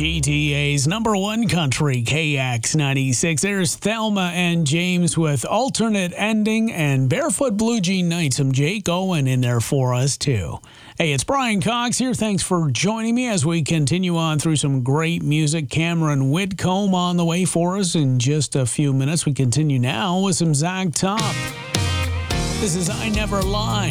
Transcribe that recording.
GTA's number one country, KX96. There's Thelma and James with Alternate Ending, and Barefoot Blue Jean Night. Some Jake Owen in there for us, too. Hey, it's Brian Cox here. Thanks for joining me as we continue on through some great music. Cameron Whitcomb on the way for us in just a few minutes. We continue now with some Zach Top. This is I Never Lie.